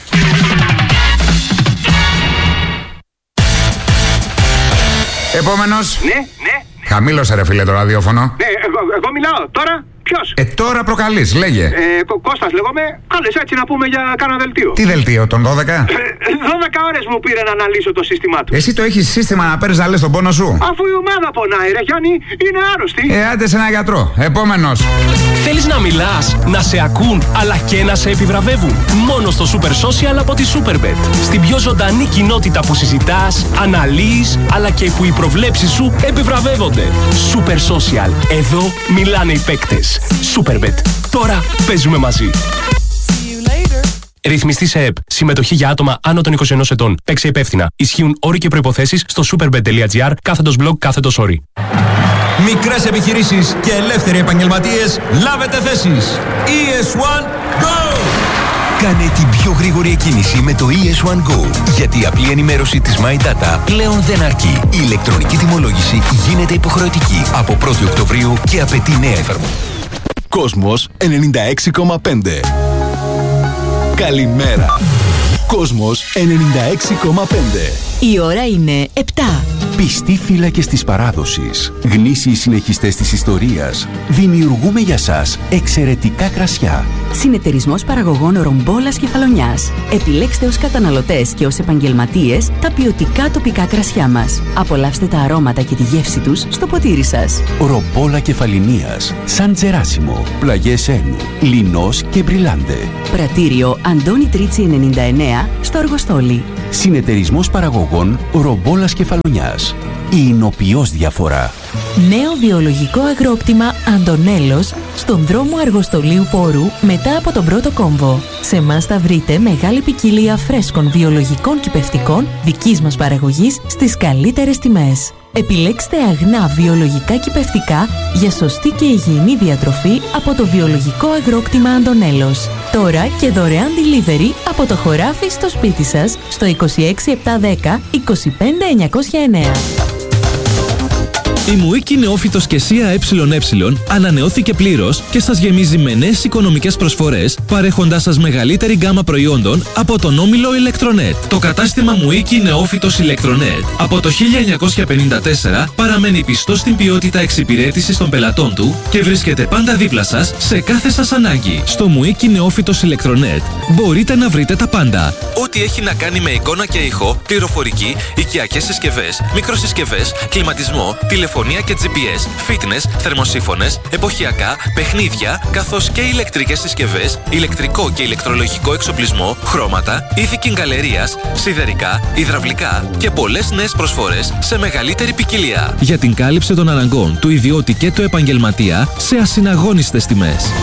Επόμενος. Ναι. Χαμήλωσε, ρε φίλε, το ραδιόφωνο. Ναι, εγώ μιλάω. Τώρα ποιος? Τώρα προκαλείς, λέγε. Κώστας λέγομαι. Κάλεσε έτσι να πούμε για κάνα δελτίο. Τι δελτίο, τον 12? 12 ώρες μου πήρε να αναλύσω το σύστημά του. Εσύ το έχεις σύστημα να παίρνεις να λες τον πόνο σου? Αφού η ομάδα πονάει, ρε Γιάννη, είναι άρρωστη. Άντε σε ένα γιατρό. Επόμενος. Θέλεις να μιλάς, να σε ακούν, αλλά και να σε επιβραβεύουν? Μόνο στο Super Social από τη Superbet. Στην πιο ζωντανή κοινότητα που συζητάς, αναλύεις, αλλά και που οι προβλέψεις σου επιβραβεύονται. Super Social. Εδώ μιλάνε οι παίκτες. Superbet. Τώρα παίζουμε μαζί. Ρυθμιστή σε ΕΠ. Συμμετοχή για άτομα άνω των 21 ετών. Παίξε υπεύθυνα. Ισχύουν όροι και προϋποθέσεις στο superbet.gr/blog/όροι. Μικρές επιχειρήσεις και ελεύθεροι επαγγελματίες, λάβετε θέσεις. ES1 Go! Κάνε την πιο γρήγορη εκκίνηση με το ES1 Go. Γιατί η απλή ενημέρωση της My Data πλέον δεν αρκεί. Η ηλεκτρονική τιμολόγηση γίνεται υποχρεωτική από 1η Οκτωβρίου και απαιτεί νέα εφαρμογή. Κόσμος 96,5. Καλημέρα. Κόσμος 96,5. Η ώρα είναι 7. Πιστοί φύλακες της παράδοσης, γνήσιοι συνεχιστές της ιστορίας, δημιουργούμε για σας εξαιρετικά κρασιά. Συνεταιρισμός παραγωγών Ρομπόλας Κεφαλονιάς. Επιλέξτε ως καταναλωτές και ως επαγγελματίες τα ποιοτικά τοπικά κρασιά μας. Απολαύστε τα αρώματα και τη γεύση τους στο ποτήρι σας. Ρομπόλα Κεφαλινίας, Σαν Τζεράσιμο, Πλαγιές Ένου, Λινός και Μπριλάντε. Πρατήριο Αντώνη Τρίτσι 99 στο Αργοστόλι. Συνεταιρισμός παραγωγών Ρομπόλας Κεφαλονιάς. Η εινοποιώς διαφορά. Νέο βιολογικό αγρόκτημα Αντωνέλος στον δρόμο Αργοστολίου Πόρου μετά από τον πρώτο κόμβο. Σε εμάς θα βρείτε μεγάλη ποικιλία φρέσκων βιολογικών κυπευτικών δικής μας παραγωγής στις καλύτερες τιμές. Επιλέξτε αγνά βιολογικά κυπευτικά για σωστή και υγιεινή διατροφή από το βιολογικό αγρόκτημα Αντωνέλος. Τώρα και δωρεάν delivery από το χωράφι στο σπίτι σας στο 26710 25909. Η Μουίκη Νεόφυτος και ΣΥΑ ΕΕ ανανεώθηκε πλήρως και σας γεμίζει με νέες οικονομικές προσφορές, παρέχοντάς σας μεγαλύτερη γκάμα προϊόντων από τον όμιλο Electronet. Το κατάστημα Μουίκη Νεόφυτος Electronet από το 1954 παραμένει πιστό στην ποιότητα εξυπηρέτησης των πελατών του και βρίσκεται πάντα δίπλα σας σε κάθε σας ανάγκη. Στο Μουίκη Νεόφυτος Electronet μπορείτε να βρείτε τα πάντα. Ό,τι έχει να κάνει με εικόνα και ήχο, πληροφορική, οικιακές συσκευές, μικροσυσκευές, κλιματισμό, τηλεφωνία και GPS, fitness, θερμοσύφωνες, εποχιακά, παιχνίδια, καθώς και ηλεκτρικές συσκευές, ηλεκτρικό και ηλεκτρολογικό εξοπλισμό, χρώματα, είδη κιγκαλερίας, σιδερικά, υδραυλικά και πολλές νέες προσφορές σε μεγαλύτερη ποικιλία. Για την κάλυψη των αναγκών του ιδιώτη και του επαγγελματία σε ασυναγώνιστες τιμές.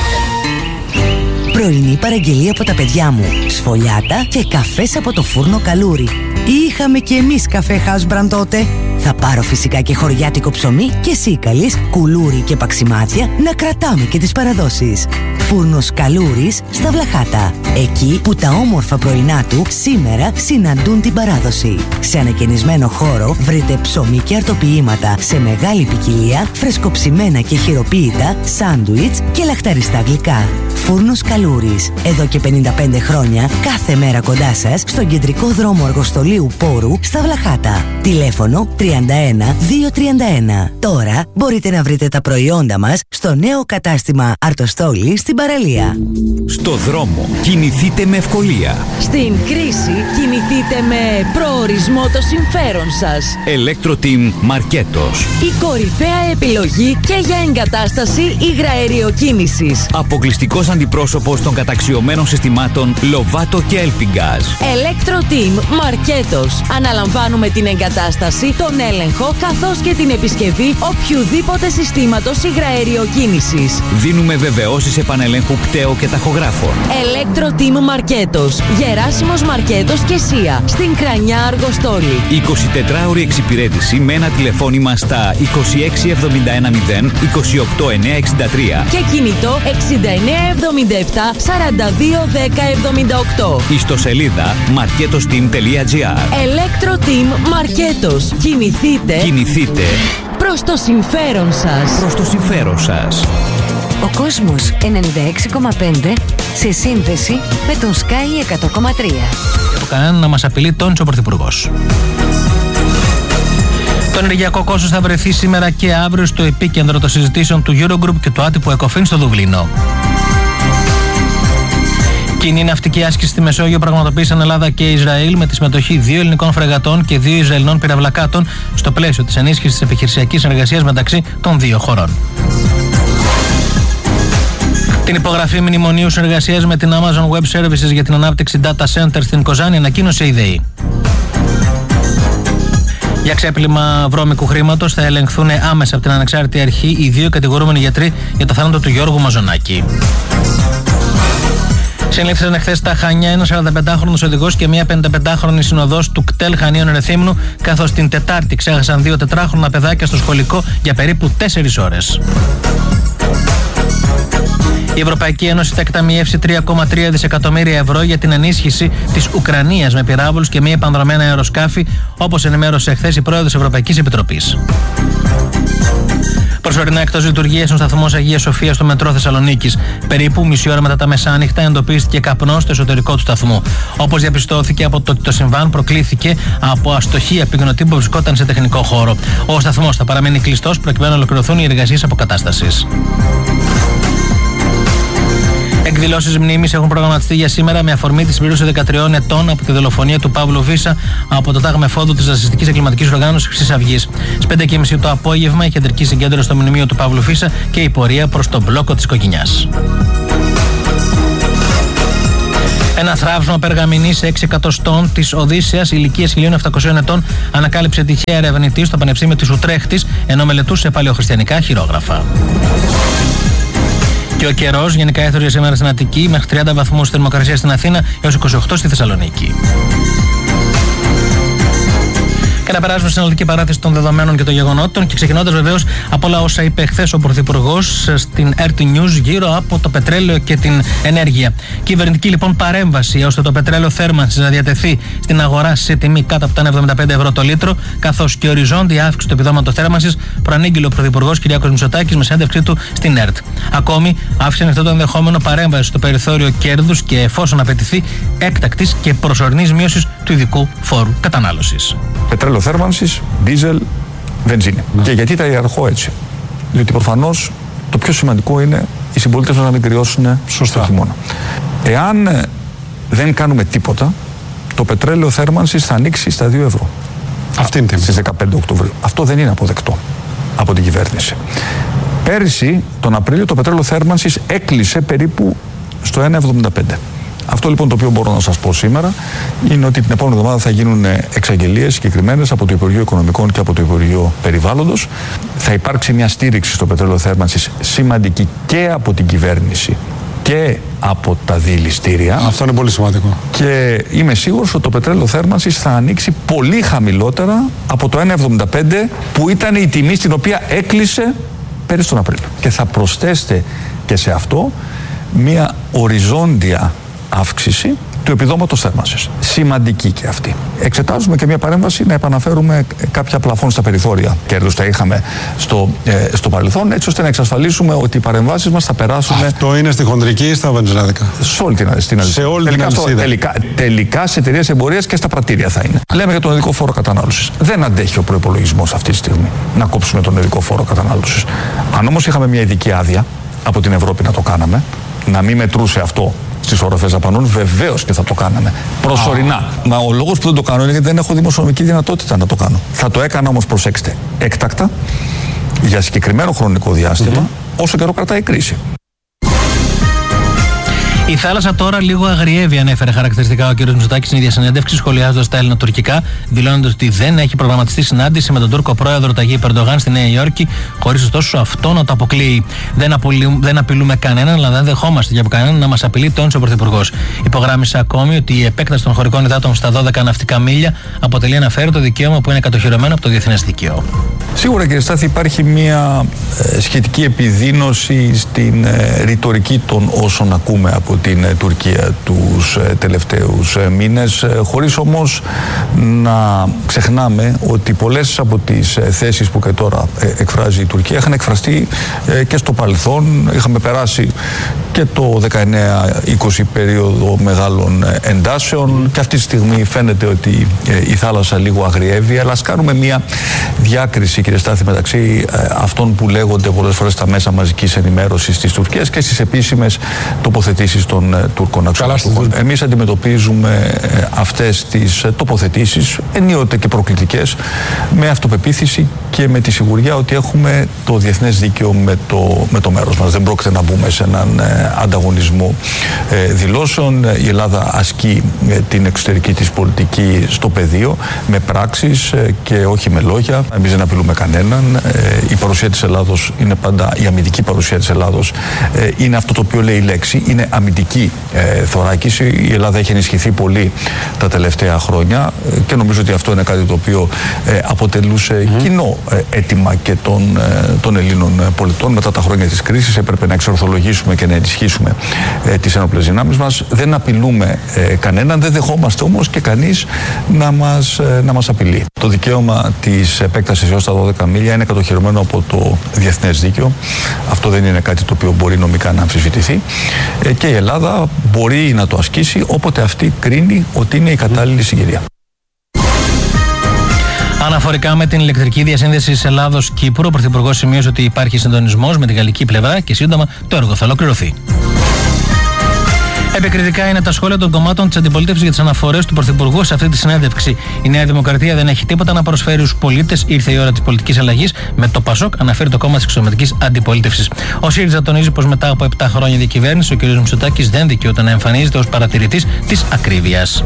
Πρωινή παραγγελία από τα παιδιά μου. Σφολιάτα και καφές από το φούρνο Καλούρι. Είχαμε κι εμείς καφέ Housebrand τότε. Θα πάρω φυσικά και χωριάτικο ψωμί και σίκαλης, κουλούρι και παξιμάδια να κρατάμε και τις παραδόσεις. Φούρνος Καλούρης στα Βλαχάτα. Εκεί που τα όμορφα πρωινά του σήμερα συναντούν την παράδοση. Σε ανακαινισμένο χώρο βρείτε ψωμί και αρτοποιήματα σε μεγάλη ποικιλία, φρεσκοψημένα και χειροποίητα, σάντουιτς και λαχταριστά γλυκά. Φούρνος Καλούρης. Εδώ και 55 χρόνια, κάθε μέρα κοντά σας, στον κεντρικό δρόμο Αργοστολίου Πόρου στα Βλαχάτα. Τηλέφωνο 31-231. Τώρα μπορείτε να βρείτε τα προϊόντα μας στο νέο κατάστημα Αρτοστόλη στην παραλία. Στο δρόμο κινηθείτε με ευκολία. Στην κρίση κινηθείτε με προορισμό το συμφέρον σας. Electro-Team Μαρκέτος. Η κορυφαία επιλογή και για εγκατάσταση υγραεριοκίνησης. Αποκλειστικός αντιπρόσωπος των καταξιωμένων συστημάτων Lovato και Elpingaz. Electro-Team Μαρκέτος. Αναλαμβάνουμε την εγκατάσταση, τον έλεγχο καθώς και την επισκευή οποιουδήποτε συστήματος υγραεριοκίνησης. Δίνουμε βεβαιώσεις επανελέγχου πτέο και ταχογράφων. Electro-Team Μαρκέτος. Γεράσιμος Μαρκέτος και ΣΥΑ. Στην Κρανιά Αργοστόλη. 24ωρη εξυπηρέτηση με ένα τηλεφώνημα στα 26710 28963 και κινητό 6977 421078. Ιστοσελίδα marketosteam.gr. Electro-Team Μαρκέτος. Κινηθείτε προς το συμφέρον σας. Προς το συμφέρον σας. Ο κόσμος 96,5 σε σύνδεση με τον Sky 100,3. Από κανέναν να μας απειλεί, τόνισε ο Πρωθυπουργός. Το ενεργειακό κόστος θα βρεθεί σήμερα και αύριο στο επίκεντρο των συζητήσεων του Eurogroup και του άτυπου ECOFIN στο Δουβλίνο. Κοινή ναυτική άσκηση στη Μεσόγειο πραγματοποίησαν Ελλάδα και Ισραήλ με τη συμμετοχή 2 ελληνικών φρεγατών και 2 Ισραηλινών πυραυλακάτων στο πλαίσιο της ενίσχυσης της επιχειρησιακής συνεργασίας μεταξύ των δύο χωρών. Την υπογραφή μνημονίου συνεργασίας με την Amazon Web Services για την ανάπτυξη data center στην Κοζάνη ανακοίνωσε η ΔΕΗ. Για ξέπλυμα βρώμικου χρήματος θα ελεγχθούν άμεσα από την ανεξάρτητη αρχή οι 2 κατηγορούμενοι γιατροί για το θάνατο του Γιώργου Μαζονάκη. Συνελήφθησαν εχθές στα Χανιά ένας 45χρονος οδηγός και μια 55χρονη συνοδός του κτέλ Χανίων Ερεθύμνου, καθώς την Τετάρτη ξέχασαν 2 4χρονα παιδάκια στο σχολικό για περίπου 4 ώρες. Η Ευρωπαϊκή Ένωση θα εκταμιεύσει 3,3 δισεκατομμύρια ευρώ για την ενίσχυση της Ουκρανίας με πυράβλους και μη επανδρομένα αεροσκάφη, όπως ενημέρωσε εχθές η πρόεδρος Ευρωπαϊκής Επιτροπής. Προσωρινά εκτός λειτουργίας ο σταθμός Αγίας Σοφίας στο μετρό Θεσσαλονίκης. Περίπου μισή ώρα μετά τα μεσάνυχτα εντοπίστηκε καπνός στο εσωτερικό του σταθμού. Όπως διαπιστώθηκε από το ότι το συμβάν προκλήθηκε από αστοχή απεικνωτή που βρισκόταν σε τεχνικό χώρο. Ο σταθμός θα παραμείνει κλειστός προκειμένου να ολοκληρωθούν οι εργασίες αποκατάστασης. Εκδηλώσεις μνήμης έχουν προγραμματιστεί για σήμερα με αφορμή τη συμπλήρωση 13 ετών από τη δολοφονία του Παύλου Βίσα από το τάγμα εφόδου της ρατσιστικής εγκληματικής οργάνωσης Χρυσής Αυγής. Στις 5:30 το απόγευμα η κεντρική συγκέντρωση στο μνημείο του Παύλου Βίσα και η πορεία προς τον μπλόκο της Κοκκινιάς. Ένα θράψμα περγαμηνής 6 εκατοστών της Οδύσσεας ηλικίας 1700 ετών ανακάλυψε τυχαία ερευνητή στο Πανεπιστήμιο της Ουτρέχτης ενώ μελετούσε παλαιοχριστιανικά χειρόγραφα. Και ο καιρός γενικά έθωρε σήμερα στην Αττική μέχρι 30 βαθμούς θερμοκρασία στην Αθήνα έως 28 στη Θεσσαλονίκη. Και να περάσουμε στην αναλυτική παράθεση των δεδομένων και των γεγονότων. Και ξεκινώντας βεβαίως από όλα όσα είπε χθες ο Πρωθυπουργός στην RT News γύρω από το πετρέλαιο και την ενέργεια. Κυβερνητική λοιπόν παρέμβαση ώστε το πετρέλαιο θέρμανσης να διατεθεί στην αγορά σε τιμή κάτω από τα 75 ευρώ το λίτρο, καθώς και οριζόντια αύξηση του επιδόματος θέρμανσης, προανήγγειλε ο Πρωθυπουργός Κυριάκος Μητσοτάκης με συνέντευξή του στην ΕΡΤ. Ακόμη, άφησε ανοιχτό το ενδεχόμενο παρέμβαση στο περιθώριο κέρδους και εφόσον απαιτηθεί έκτακτης και προσωρινής μείωσης του ειδικού φόρου κατανάλωσης. Πετρέλαιο θέρμανσης, δίζελ, βενζίνη. Και γιατί τα ιεραρχώ έτσι? Διότι προφανώς το πιο σημαντικό είναι οι συμπολίτες μας να μην κρυώσουν στο χειμώνα. Εάν δεν κάνουμε τίποτα, το πετρέλαιο θέρμανσης θα ανοίξει στα 2 ευρώ. Αυτή είναι στις 15 Οκτωβρίου. Αυτό δεν είναι αποδεκτό από την κυβέρνηση. Πέρυσι, τον Απρίλιο, το πετρέλαιο θέρμανσης έκλεισε περίπου στο 1,75. Αυτό λοιπόν το οποίο μπορώ να σας πω σήμερα είναι ότι την επόμενη εβδομάδα θα γίνουν εξαγγελίες συγκεκριμένες από το Υπουργείο Οικονομικών και από το Υπουργείο Περιβάλλοντος. Θα υπάρξει μια στήριξη στο πετρέλαιο θέρμανσης σημαντική και από την κυβέρνηση και από τα διελιστήρια. Αυτό είναι πολύ σημαντικό. Και είμαι σίγουρος ότι το πετρέλαιο θέρμανσης θα ανοίξει πολύ χαμηλότερα από το 1,75 που ήταν η τιμή στην οποία έκλεισε πέρυσι τον Απρίλιο. Και θα προσθέσετε και σε αυτό μια οριζόντια αύξηση του επιδόματος θέρμανσης. Σημαντική και αυτή. Εξετάζουμε και μια παρέμβαση να επαναφέρουμε κάποια πλαφόν στα περιθώρια κέρδους. Τα είχαμε στο παρελθόν, έτσι ώστε να εξασφαλίσουμε ότι οι παρεμβάσεις μας θα περάσουν. Αυτό είναι στη χοντρική ή στα βενζινάδικα? Σε όλη την αλυσίδα. Σε όλη την αλυσίδα. Τελικά σε εταιρείες εμπορίας και στα πρατήρια θα είναι. Λέμε για τον ειδικό φόρο κατανάλωσης. Δεν αντέχει ο προϋπολογισμός αυτή τη στιγμή να κόψουμε τον ειδικό φόρο κατανάλωσης. Αν όμως είχαμε μια ειδική άδεια από την Ευρώπη να το κάναμε, να μην μετρούσε αυτό στις οροφές δαπανών, βεβαίως και θα το κάναμε. Προσωρινά. Μα ο λόγος που δεν το κάνω είναι γιατί δεν έχω δημοσιονομική δυνατότητα να το κάνω. Θα το έκανα όμως, προσέξτε, έκτακτα, για συγκεκριμένο χρονικό διάστημα, όσο καιρό κρατάει η κρίση. Η θάλασσα τώρα λίγο αγριεύει, ανέφερε χαρακτηριστικά ο κ. Μητσοτάκης στην ίδια συνέντευξη, σχολιάζοντας τα ελληνοτουρκικά, δηλώνοντας ότι δεν έχει προγραμματιστεί συνάντηση με τον Τούρκο πρόεδρο Ταγί Ερντογάν στη Νέα Υόρκη, χωρίς ωστόσο αυτό να το αποκλείει. Δεν απειλούμε κανέναν, αλλά δεν δεχόμαστε για κανέναν να μας απειλεί, τόνισε ο Πρωθυπουργός. Υπογράμμισε ακόμη ότι η επέκταση των χωρικών υδάτων στα 12 ναυτικά μίλια αποτελεί αναφέρετο δικαίωμα που είναι κατοχυρωμένο από το διεθνές δίκαιο. Σίγουρα, κύριε Στάθη, υπάρχει μια σχετική επιδείνωση στην ρητορική των όσων ακούμε από την Τουρκία τους τελευταίους μήνες, χωρίς όμως να ξεχνάμε ότι πολλές από τις θέσεις που και τώρα εκφράζει η Τουρκία είχαν εκφραστεί και στο παρελθόν. Είχαμε περάσει και το 19-20 περίοδο μεγάλων εντάσεων και αυτή τη στιγμή φαίνεται ότι η θάλασσα λίγο αγριεύει, αλλά ας κάνουμε μια διάκριση, κύριε Στάθη, μεταξύ αυτών που λέγονται πολλές φορές στα μέσα μαζικής ενημέρωσης της Τουρκίας και στις επίσημες τοποθετήσεις των Τούρκων αξιωματούχων. Εμείς αντιμετωπίζουμε αυτές τις τοποθετήσεις, ενίοτε και προκλητικές, με αυτοπεποίθηση και με τη σιγουριά ότι έχουμε το διεθνές δίκαιο με το μέρος μας. Δεν πρόκειται να μπούμε σε έναν ανταγωνισμό δηλώσεων. Η Ελλάδα ασκεί την εξωτερική της πολιτική στο πεδίο, με πράξεις και όχι με λόγια. Εμείς δεν απειλούμε κανέναν. Η παρουσία της Ελλάδος είναι πάντα, η αμυντική παρουσία της Ελλάδος είναι αυτό το οποίο λέει η λέξη, είναι αμυντική θωράκιση. Η Ελλάδα έχει ενισχυθεί πολύ τα τελευταία χρόνια και νομίζω ότι αυτό είναι κάτι το οποίο αποτελούσε κοινό αίτημα και των Ελλήνων πολιτών. Μετά τα χρόνια της κρίσης έπρεπε να εξορθολογήσουμε και να ενισχύσουμε τις ενόπλες δυνάμεις μας. Δεν απειλούμε κανέναν, δεν δεχόμαστε όμως και κανείς να μας απειλεί. Το δικαίωμα της επέκτασης έως τα 12 μίλια είναι κατοχυρωμένο από το διεθνές δίκαιο. Αυτό δεν είναι κάτι το οποίο μπορεί νομικά να αμφισβητηθεί και η Ελλάδα μπορεί να το ασκήσει όποτε αυτή κρίνει ότι είναι η κατάλληλη συγκυρία. Αναφορικά με την ηλεκτρική διασύνδεση Ελλάδος-Κύπρου, ο Πρωθυπουργός σημείωσε ότι υπάρχει συντονισμός με την γαλλική πλευρά και σύντομα το έργο θα ολοκληρωθεί. Επικριτικά είναι τα σχόλια των κομμάτων της αντιπολίτευσης για τις αναφορές του Πρωθυπουργού σε αυτή τη συνέντευξη. Η Νέα Δημοκρατία δεν έχει τίποτα να προσφέρει στους πολίτες. Ήρθε η ώρα της πολιτικής αλλαγής. Με το ΠΑΣΟΚ αναφέρει το κόμμα της εξωματικής αντιπολίτευσης. Ο ΣΥΡΙΖΑ τονίζει πως μετά από 7 χρόνια διακυβέρνηση, ο κ. Μητσοτάκης δεν δικαιούται να εμφανίζεται ως παρατηρητής της ακρίβειας.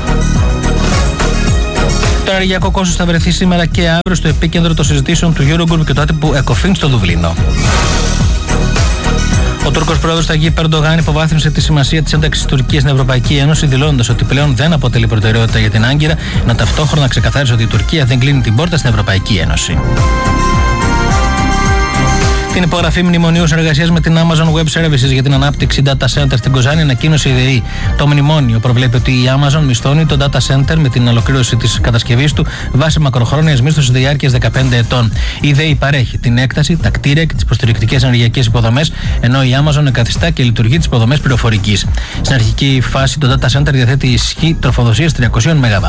Το ενεργειακό κόστος θα βρεθεί σήμερα και αύριο στο επίκεντρο των συζητήσεων του Eurogroup και του άτυπου ECOFIN στο Δουβλίνο. Ο Τούρκος πρόεδρος Ταγίπ Ερντογάν υποβάθμισε τη σημασία της ένταξης της Τουρκίας στην Ευρωπαϊκή Ένωση, δηλώνοντας ότι πλέον δεν αποτελεί προτεραιότητα για την Άγκυρα, ενώ ταυτόχρονα ξεκαθάρισε ότι η Τουρκία δεν κλείνει την πόρτα στην Ευρωπαϊκή Ένωση. Την υπογραφή μνημονίου συνεργασίας με την Amazon Web Services για την ανάπτυξη data center στην Κοζάνη ανακοίνωσε η ΔΕΗ. Το μνημόνιο προβλέπει ότι η Amazon μισθώνει το data center με την ολοκλήρωση της κατασκευής του βάσει μακροχρόνιας μίσθωσης διάρκειας 15 ετών. Η ΔΕΗ παρέχει την έκταση, τα κτίρια και τις προστηρικτικές ενεργειακές υποδομές, ενώ η Amazon εγκαθιστά και λειτουργεί τις υποδομές πληροφορικής. Στην αρχική φάση το data center διαθέτει ισχύ τροφοδοσίας 300 MW.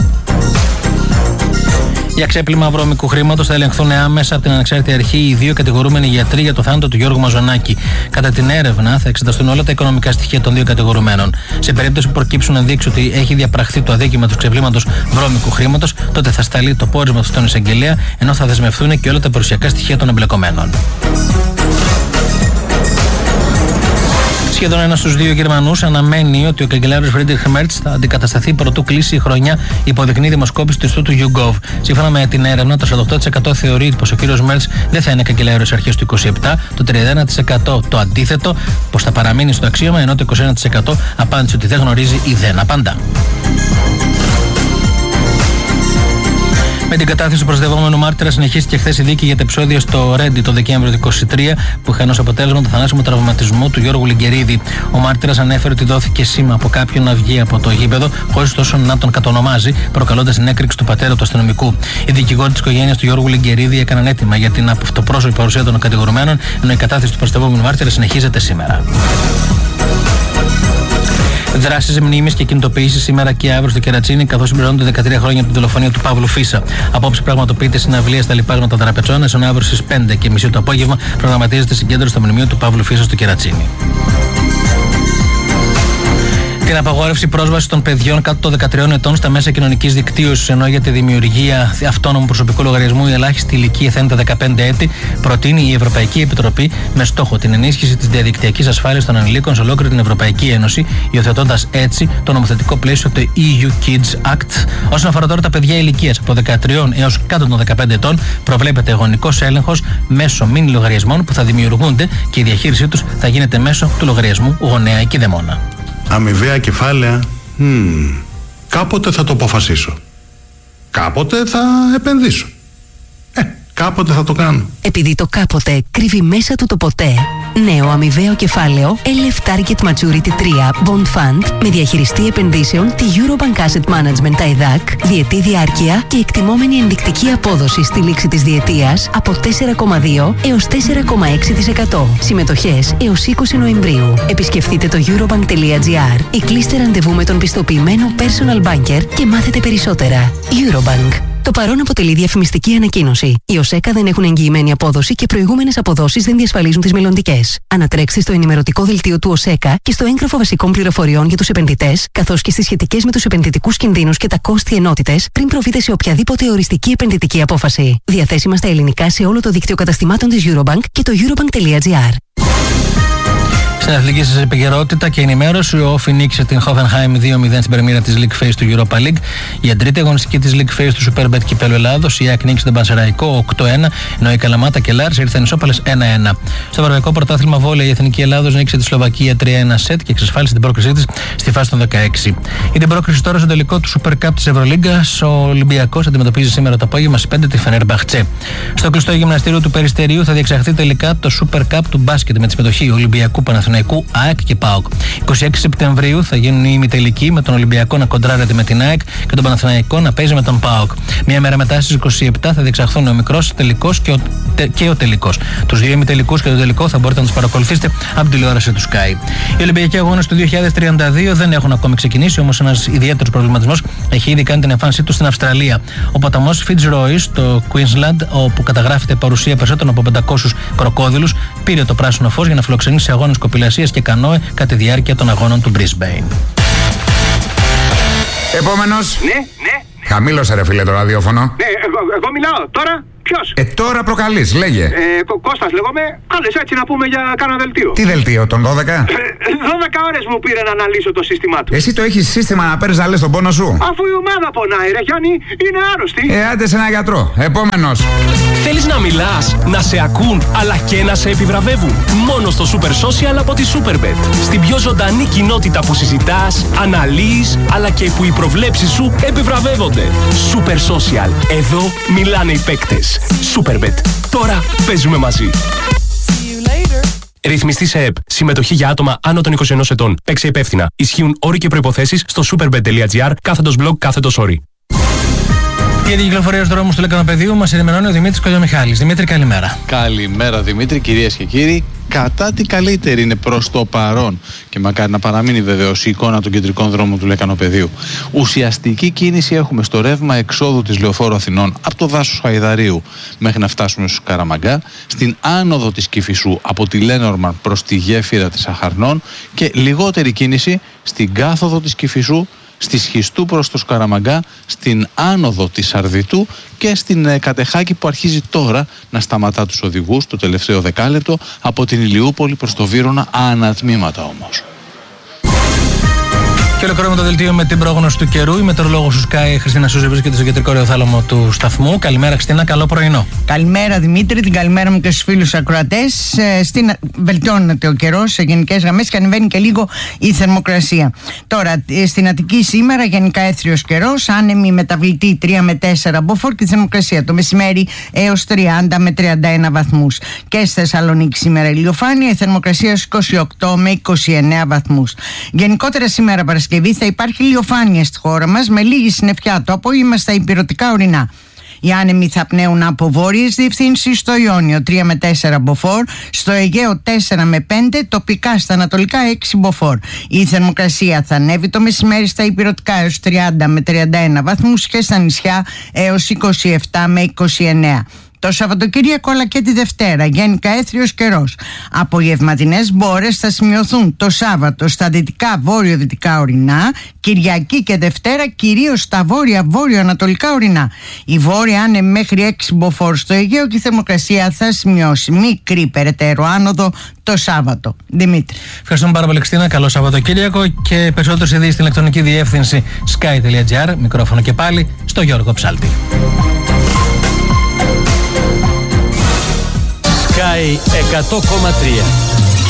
Για ξέπλυμα βρώμικου χρήματος θα ελεγχθούν άμεσα από την ανεξάρτητη αρχή οι δύο κατηγορούμενοι γιατροί για το θάνατο του Γιώργου Μαζονάκη. Κατά την έρευνα θα εξεταστούν όλα τα οικονομικά στοιχεία των δύο κατηγορουμένων. Σε περίπτωση που προκύψουν ενδείξεις ότι έχει διαπραχθεί το αδίκημα του ξεπλήματος βρώμικου χρήματος, τότε θα σταλεί το πόρισμα στον εισαγγελέα, ενώ θα δεσμευθούν και όλα τα περιουσιακά στοιχεία των εμπλεκομένων. Σχεδόν ένας στους δύο Γερμανούς αναμένει ότι ο καγκελάριος Φρίντριχ Μέρτς θα αντικατασταθεί πρωτού κλείσει η χρονιά, υποδεικνύει δημοσκόπηση του Ινστιτούτου YouGov. Σύμφωνα με την έρευνα, το 48% θεωρεί πως ο κύριος Μέρτς δεν θα είναι καγκελάριος αρχές του 27%, το 31% το αντίθετο, πως θα παραμείνει στο αξίωμα, ενώ το 21% απάντησε ότι δεν γνωρίζει ή δεν απαντά. Με την κατάθεση του προσδευόμενου μάρτυρα συνεχίστηκε χθες η δίκη για τα επεισόδια στο Ρέντι το Δεκέμβριο του 2023 που είχαν ως αποτέλεσμα το θανάσιμο τραυματισμό του Γιώργου Λιγκερίδη. Ο μάρτυρας ανέφερε ότι δόθηκε σήμα από κάποιον να βγει από το γήπεδο, χωρίς ωστόσο να τον κατονομάζει, προκαλώντας την έκρηξη του πατέρα του αστυνομικού. Οι δικηγόροι της οικογένειας του Γιώργου Λιγκερίδη έκαναν έτοιμα για την αυτοπρόσωπη παρουσία των κατηγορουμένων, ενώ η κατάθεση του προσδευόμενου μάρτυρα συνεχίζεται σήμερα. Δράσεις μνήμης και κινητοποιήσεις σήμερα και αύριο στο Κερατσίνι, καθώς συμπληρώνονται 13 χρόνια από τη δολοφονία του Παύλου Φίσα. Απόψε πραγματοποιείται συναυλία στα Λιπάγματα Δραπετσόνας, ενώ αύριο στις 5:30 το απόγευμα προγραμματίζεται συγκέντρωση στο μνημείο του Παύλου Φίσα στο Κερατσίνι. Την απαγόρευση πρόσβασης των παιδιών κάτω των 13 ετών στα μέσα κοινωνικής δικτύωσης, ενώ για τη δημιουργία αυτόνομου προσωπικού λογαριασμού η ελάχιστη ηλικία θα είναι τα 15 έτη, προτείνει η Ευρωπαϊκή Επιτροπή με στόχο την ενίσχυση της διαδικτυακής ασφάλειας των ανηλίκων σε ολόκληρη την Ευρωπαϊκή Ένωση, υιοθετώντας έτσι το νομοθετικό πλαίσιο του EU Kids Act. Όσον αφορά τώρα τα παιδιά ηλικίας από 13 έως κάτω των 15 ετών, προβλέπεται γονικός έλεγχος μέσω μίνι λογαριασμών που θα δημιουργούνται και η διαχείρισή τους θα γίνεται μέσω του λογαριασμού γονέα ή κηδεμόνα. Αμοιβαία κεφάλαια, κάποτε θα το αποφασίσω. Κάποτε θα επενδύσω. Κάποτε θα το κάνω. Επειδή το κάποτε κρύβει μέσα του το ποτέ. Νέο αμοιβαίο κεφάλαιο LF Target Maturity 3 Bond Fund με διαχειριστή επενδύσεων τη Eurobank Asset Management ΤΑΙΔΑΚ, διετή διάρκεια και εκτιμόμενη ενδεικτική απόδοση στη λήξη της διετίας από 4,2 έως 4,6%. Συμμετοχές έως 20 Νοεμβρίου. Επισκεφτείτε το eurobank.gr ή κλείστε ραντεβού με τον πιστοποιημένο personal banker και μάθετε περισσότερα. Eurobank. Το παρόν αποτελεί διαφημιστική ανακοίνωση. Οι ΟΣΕΚΑ δεν έχουν εγγυημένη απόδοση και προηγούμενες αποδόσεις δεν διασφαλίζουν τις μελλοντικές. Ανατρέξτε στο ενημερωτικό δελτίο του ΟΣΕΚΑ και στο έγγραφο βασικών πληροφοριών για τους επενδυτές, καθώς και στις σχετικές με τους επενδυτικούς κινδύνους και τα κόστη ενότητες, πριν προβείτε σε οποιαδήποτε οριστική επενδυτική απόφαση. Διαθέσιμα στα ελληνικά σε όλο το δίκτυο καταστημάτων της Eurobank και το eurobank.gr. Στην αθλητική σας επικαιρότητα και ενημέρωση, ο Όφι νίκησε την Hoffenheim 2-0 στην πρεμίρα της League Phase του Europa League. Για τρίτη αγωνιστική της League Phase του Superbet Κυπέλλου Ελλάδος, η ΑΕΚ νίκησε τον Πανσεραϊκό 8-1, ενώ η Καλαμάτα και Λάρς ήρθαν ισόπαλες 1-1. Στο Ευρωπαϊκό Πρωτάθλημα Βόλεϊ, η Εθνική Ελλάδος νίκησε τη Σλοβακία 3-1 σετ και εξασφάλισε την πρόκρισή της στη φάση των 16. Για την πρόκριση τώρα στο τελικό του Super Cup της Ευρωλίγκας, ο Ολυμπιακός αντιμετωπίζει σήμερα το απόγευμα στις 5 τη Φενέρμπαχτσε. Στο κλειστό γυμναστήριο του Περιστερίου θα διεξαχθεί τελικά το Super Cup του μπάσκετ με τη συμμετοχή Ολυμπιακού, Παναθηναϊκού, ΑΕΚ και ΠΑΟΚ. 26 Σεπτεμβρίου θα γίνουν οι ημιτελικοί, με τον Ολυμπιακό να κοντράρεται με την ΑΕΚ και τον Παναθηναϊκό να παίζει με τον ΠΑΟΚ. Μία μέρα μετά στις 27 θα διεξαχθούν ο μικρός τελικός και ο τελικός. Τους δύο ημιτελικούς και το τελικό θα μπορείτε να τους παρακολουθήσετε από την τηλεόραση του Sky. Οι Ολυμπιακοί αγώνες του 2032 δεν έχουν ακόμη ξεκινήσει, όμως ένας ιδιαίτερος προβληματισμός έχει ήδη κάνει την εμφάνισή του στην Αυστραλία. Ο ποταμός Fitzroy στο Queensland, όπου καταγράφεται παρουσία περισσότερων από 500 κροκόδιλους, πήρε το πράσινο φως για να φιλοξενήσει αγώνες κοπηλασίας και κανόε κατά τη διάρκεια των αγώνων του Brisbane. Επόμενος. Ναι. Χαμήλωσε ρε φίλε το ραδιόφωνο. Ναι, εγώ μιλάω τώρα. Ποιος? Τώρα προκαλείς, λέγε. Κώστας λέγομαι. Κάλεσε έτσι να πούμε για κάνα δελτίο. Τι δελτίο, τον 12? 12 ώρες μου πήρε να αναλύσω το σύστημά του. Εσύ το έχεις σύστημα να παίρνεις να λες τον πόνο σου? Αφού η ομάδα πονάει, ρε Γιάννη, είναι άρρωστη. Άντε σε ένα γιατρό. Επόμενος. Θέλεις να μιλάς, να σε ακούν, αλλά και να σε επιβραβεύουν? Μόνο στο Super Social από τη Superbet. Στην πιο ζωντανή κοινότητα που συζητάς, αναλύεις, αλλά και που οι προβλέψεις σου επιβραβεύονται. Super Social. Εδώ μιλάνε οι παίκτες. Superbet. Τώρα παίζουμε μαζί. Ρυθμιστή σε ΕΠ. Συμμετοχή για άτομα άνω των 21 ετών. Παίξε υπεύθυνα. Ισχύουν όροι και προϋποθέσεις στο superbet.gr/blog/όροι. Για την κυκλοφορία στους δρόμους του Λεκανοπεδίου μας ενημερώνει ο Δημήτρης Κολιομιχάλης. Δημήτρη, καλημέρα. Καλημέρα Δημήτρη, κυρίες και κύριοι. Κατά τη καλύτερη είναι προς το παρόν και μακάρι να παραμείνει βεβαίως η εικόνα των κεντρικών δρόμων του Λεκανοπεδίου. Ουσιαστική κίνηση έχουμε στο ρεύμα εξόδου της Λεωφόρου Αθηνών από το δάσος Χαϊδαρίου μέχρι να φτάσουμε στους Καραμαγκά, στην άνοδο της Κηφισού από τη Λένορμαν προς τη γέφυρα της Αχαρνών και λιγότερη κίνηση στην κάθοδο της Κηφισού, στη Σχιστού προς το Σκαραμαγκά, στην άνοδο της Σαρδιτού και στην Κατεχάκη που αρχίζει τώρα να σταματά τους οδηγούς το τελευταίο δεκάλεπτο από την Ηλιούπολη προς το Βύρωνα, ανατμήματα όμως. Και ολοκληρώνουμε το δελτίο με την πρόγνωση του καιρού. Η μετεωρολόγος του Sky, Χριστίνα Σούζη, βρίσκεται στο κεντρικό ρεοθάλαμο του σταθμού. Καλημέρα, Χριστίνα, καλό πρωινό. Καλημέρα, Δημήτρη, την καλημέρα μου και στους φίλους ακροατές. Βελτιώνεται ο καιρός σε γενικές γραμμές και ανεβαίνει και λίγο η θερμοκρασία. Τώρα, στην Αττική σήμερα γενικά έθριος καιρός, άνεμη μεταβλητή 3 με 4 μποφόρ και η θερμοκρασία το μεσημέρι έως 30 με 31 βαθμούς. Και στη Θεσσαλονίκη σήμερα ηλιοφάνεια, η θερμοκρασία στους 28 με 29 βαθμούς. Γενικότερα σήμερα Παρασκευή θα υπάρχει ηλιοφάνεια στη χώρα μας με λίγη συννεφιά το απόγευμα στα ηπειρωτικά ορεινά. Οι άνεμοι θα πνέουν από βόρειες διευθύνσεις στο Ιόνιο 3 με 4 μποφόρ, στο Αιγαίο 4 με 5, τοπικά στα ανατολικά 6 μποφόρ. Η θερμοκρασία θα ανέβει το μεσημέρι στα ηπειρωτικά έως 30 με 31 βαθμούς και στα νησιά έως 27 με 29. Το Σαββατοκύριακο αλλά και τη Δευτέρα γενικά έθριος καιρός. Απογευματινές μπόρες θα σημειωθούν το Σάββατο στα δυτικά βόρειο-δυτικά ορεινά, Κυριακή και Δευτέρα κυρίως στα βόρειο-ανατολικά ορεινά. Η βόρεια άνεμη μέχρι 6 μποφόρ στο Αιγαίο και η θερμοκρασία θα σημειώσει μικρή περαιτέρω άνοδο το Σάββατο. Δημήτρη. Ευχαριστούμε πάρα πολύ, Χριστίνα. Καλό Σαββατοκύριακο και περισσότερες ειδήσεις στην ηλεκτρονική διεύθυνση sky.gr. Μικρόφωνο και πάλι στο Γιώργο Ψάλτη. Sky 100,3